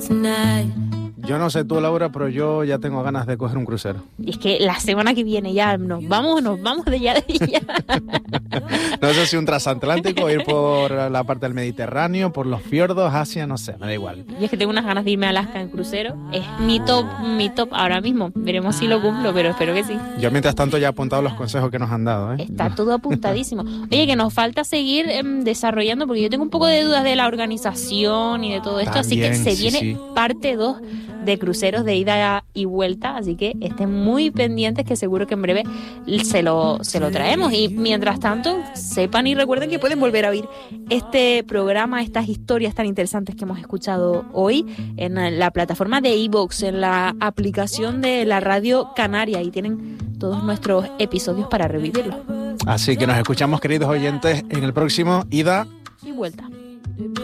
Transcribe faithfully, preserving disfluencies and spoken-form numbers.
Yo no sé tú, Laura, pero yo ya tengo ganas de coger un crucero. Y es que la semana que viene ya nos vamos, nos vamos de ya de ya. No sé si un transatlántico, ir por la parte del Mediterráneo, por los fiordos, Asia, no sé, me da igual. Y es que tengo unas ganas de irme a Alaska en crucero. Es mi top, mi top ahora mismo. Veremos si lo cumplo, pero espero que sí. Yo mientras tanto ya he apuntado los consejos que nos han dado, ¿eh? Está todo apuntadísimo. Oye, que nos falta seguir eh, desarrollando, porque yo tengo un poco de dudas de la organización y de todo esto, También, así que se sí, viene sí. parte dos de cruceros de ida y vuelta, así que estén muy pendientes, que seguro que en breve se lo, se lo traemos. Y mientras tanto, sepan y recuerden que pueden volver a oír este programa, estas historias tan interesantes que hemos escuchado hoy en la plataforma de iVoox, en la aplicación de la Radio Canaria, y tienen todos nuestros episodios para revivirlos. Así que nos escuchamos, queridos oyentes, en el próximo Ida Y vuelta.